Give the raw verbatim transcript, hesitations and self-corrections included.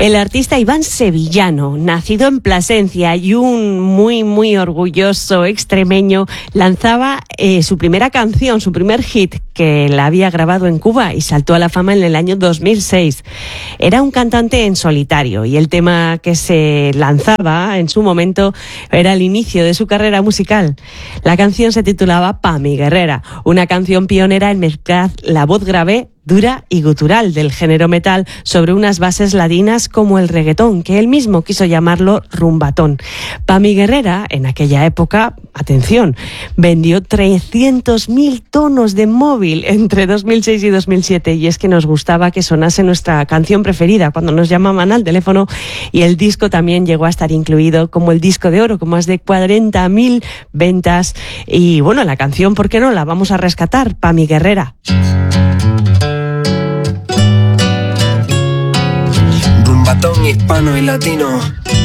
El artista Iván Sevillano, nacido en Plasencia y un muy, muy orgulloso extremeño, lanzaba eh, su primera canción, su primer hit, que la había grabado en Cuba y saltó a la fama en el año dos mil seis. Era un cantante en solitario y el tema que se lanzaba en su momento era el inicio de su carrera musical. La canción se titulaba Pa' mi guerrera, una canción pionera en mezclar la voz grave, dura y gutural del género metal sobre unas bases latinas como el reggaetón, que él mismo quiso llamarlo rumbatón. Pa' mi guerrera, en aquella época, atención, vendió trescientos mil tonos de móvil entre dos mil seis y dos mil siete, y es que nos gustaba que sonase nuestra canción preferida cuando nos llamaban al teléfono, y el disco también llegó a estar incluido como el disco de oro, con más de cuarenta mil ventas. Y bueno, la canción, ¿por qué no? La vamos a rescatar, Pa' mi guerrera. Rumbatón hispano y latino.